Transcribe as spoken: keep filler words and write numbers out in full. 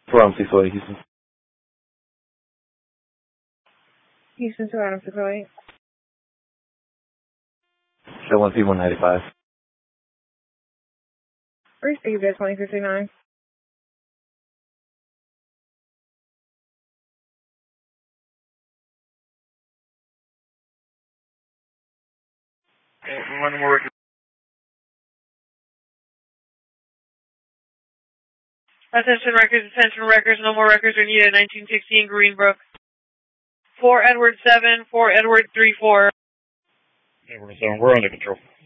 From six oh eight, Houston. Houston to Adam six oh eight. Show one C one ninety-five. Received at twenty fifty-nine. One more. Attention records, attention records, no more records are needed. nineteen sixteen Greenbrook. four Edward seven, four Edward three four. Edward seven, we're under control.